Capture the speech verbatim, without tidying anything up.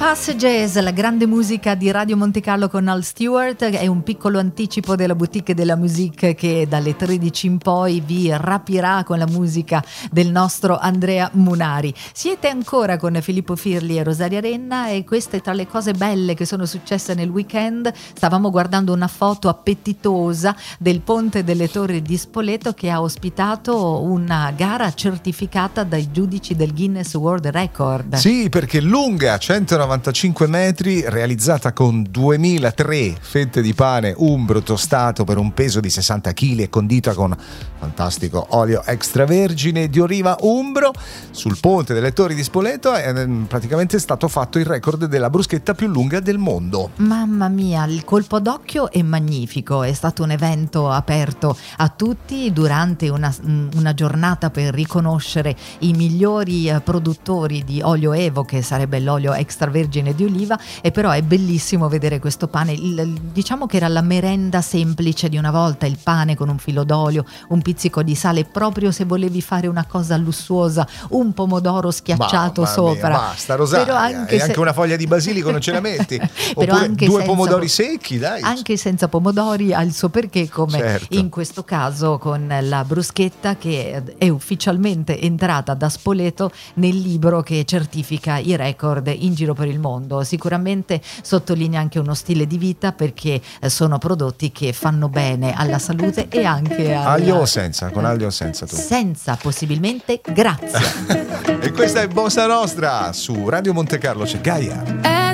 Passages, la grande musica di Radio Monte Carlo con Al Stewart, è un piccolo anticipo della boutique della musique che dalle tredici in poi vi rapirà con la musica del nostro Andrea Munari. Siete ancora con Filippo Firli e Rosaria Renna e queste tra le cose belle che sono successe nel weekend. Stavamo guardando una foto appetitosa del Ponte delle Torri di Spoleto che ha ospitato una gara certificata dai giudici del Guinness World Record. Sì, perché lunga centonovantacinque metri, realizzata con duemilatré fette di pane umbro tostato per un peso di sessanta chili e condita con fantastico olio extravergine di oliva umbro. Sul Ponte delle Torri di Spoleto è praticamente stato fatto il record della bruschetta più lunga del mondo. Mamma mia, il colpo d'occhio è magnifico, è stato un evento aperto a tutti durante una, una giornata per riconoscere i migliori produttori di olio Evo, che sarebbe l'olio extravergine di oliva, e però è bellissimo vedere questo pane. Il, diciamo che era la merenda semplice di una volta, il pane con un filo d'olio, un pizzico di sale, proprio se volevi fare una cosa lussuosa, un pomodoro schiacciato Mamma sopra. Mia, basta Rosaria, però anche e se... anche una foglia di basilico non ce la metti? Però oppure anche due senza... pomodori secchi, dai. Anche senza pomodori ha il suo perché, come certo. In questo caso con la bruschetta che è ufficialmente entrata da Spoleto nel libro che certifica i record in giro per il mondo. Sicuramente sottolinea anche uno stile di vita, perché sono prodotti che fanno bene alla salute e anche alla... aglio o senza? Con aglio o senza tu? Senza, possibilmente, grazie. E questa è Bossa Nostra su Radio Monte Carlo, c'è Gaia.